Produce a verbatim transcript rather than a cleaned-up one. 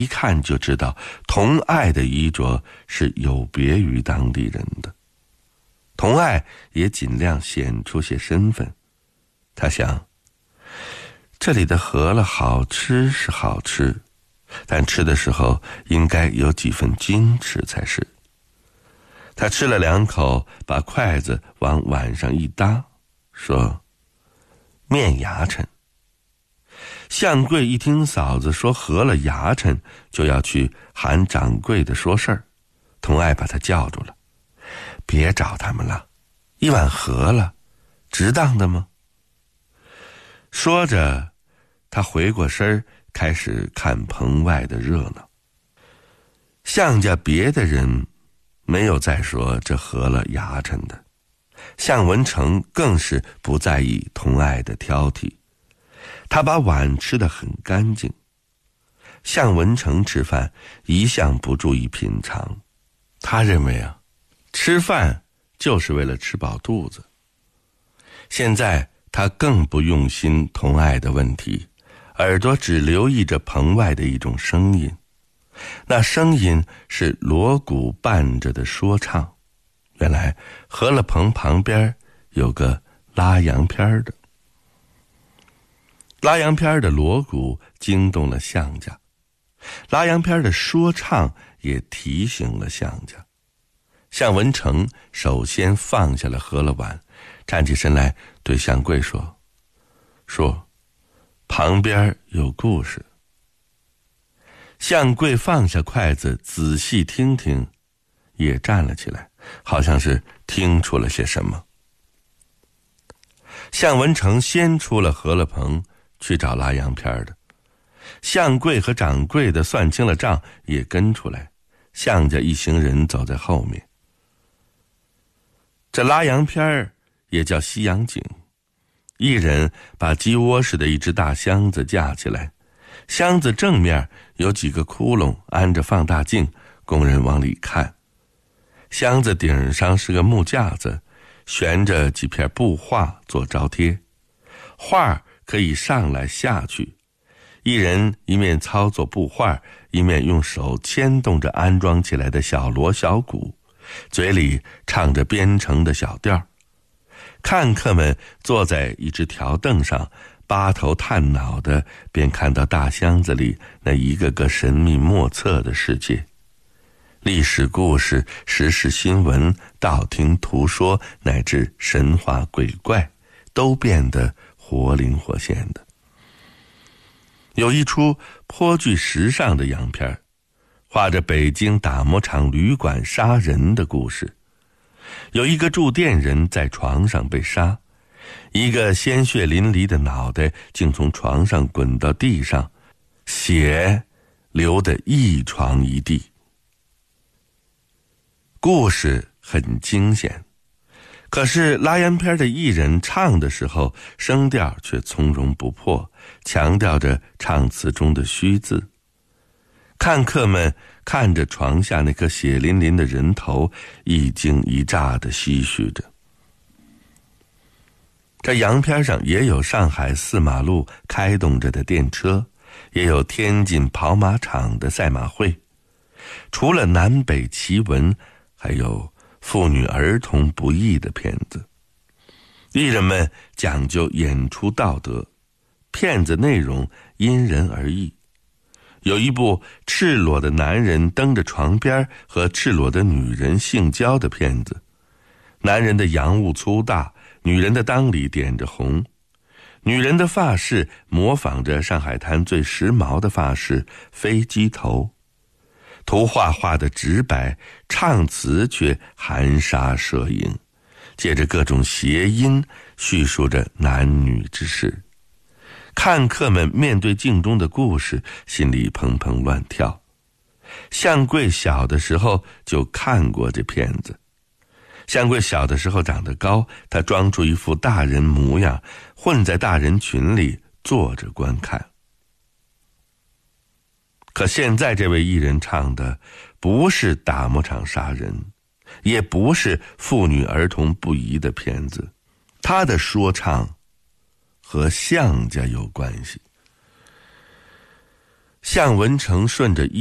一看就知道童爱的衣着是有别于当地人的。童爱也尽量显出些身份。他想，这里的饸饹好吃是好吃，但吃的时候应该有几分矜持才是。他吃了两口，把筷子往碗上一搭，说：面牙碜。向贵一听嫂子说饸饹牙碜，就要去喊掌柜的说事儿。童爱把他叫住了：别找他们了，一碗饸饹值当的吗？说着，他回过身开始看棚外的热闹。向家别的人没有再说这饸饹牙碜的，向文成更是不在意童爱的挑剔，他把碗吃得很干净。向文成吃饭一向不注意品尝，他认为啊，吃饭就是为了吃饱肚子。现在他更不用心童爱的问题，耳朵只留意着棚外的一种声音，那声音是锣鼓伴着的说唱。原来饸饹棚旁边有个拉洋片的，拉洋片的锣鼓惊动了向家，拉洋片的说唱也提醒了向家。向文成首先放下了饸饹碗，站起身来对向贵说：说旁边有故事。向贵放下筷子，仔细听听，也站了起来，好像是听出了些什么。向文成先出了饸饹棚去找拉洋片的，向贵和掌柜的算清了账，也跟出来，向家一行人走在后面。这拉洋片也叫西洋景，一人把鸡窝似的一只大箱子架起来，箱子正面有几个窟窿，安着放大镜，工人往里看。箱子顶上是个木架子，悬着几片布画做招贴，画可以上来下去，一人一面操作布画，一面用手牵动着安装起来的小锣小鼓，嘴里唱着编成的小调。看客们坐在一只条凳上，扒头探脑的，便看到大箱子里那一个个神秘莫测的世界。历史故事、时事新闻、道听途说，乃至神话鬼怪，都变得活灵活现的。有一出颇具时尚的洋片，画着北京打磨厂旅馆杀人的故事。有一个住店人在床上被杀，一个鲜血淋漓的脑袋竟从床上滚到地上，血流得一床一地。故事很惊险，可是拉洋片的艺人唱的时候，声调却从容不迫，强调着唱词中的虚字。看客们看着床下那颗血淋淋的人头，一惊一乍地唏嘘着。这洋片上也有上海四马路开动着的电车，也有天津跑马场的赛马会。除了南北奇闻，还有妇女儿童不宜的片子。艺人们讲究演出道德，片子内容因人而异。有一部赤裸的男人蹬着床边和赤裸的女人性交的片子，男人的洋务粗大，女人的裆里点着红，女人的发饰模仿着上海滩最时髦的发饰飞机头，图画画的直白，唱词却含沙射影，借着各种谐音叙述着男女之事。看客们面对镜中的故事，心里砰砰乱跳。向贵小的时候就看过这片子，向贵小的时候长得高，他装出一副大人模样，混在大人群里坐着观看。可现在这位艺人唱的不是打磨厂杀人，也不是妇女儿童不宜的片子，他的说唱和向家有关系。 向文成顺着